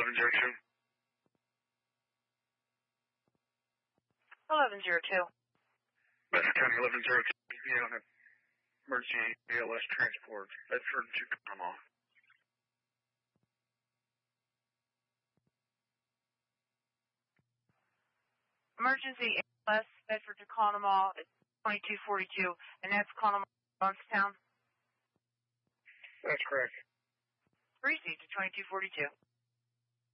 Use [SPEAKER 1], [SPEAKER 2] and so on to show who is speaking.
[SPEAKER 1] 1102.
[SPEAKER 2] 1102.
[SPEAKER 1] West County 1102. Yeah, on an emergency ALS transport, Bedford to Panama.
[SPEAKER 2] Emergency ALS, Bedford to Conemaugh, 2242, and that's Conemaugh, Johnstown?
[SPEAKER 1] That's correct.
[SPEAKER 2] Received to 2242.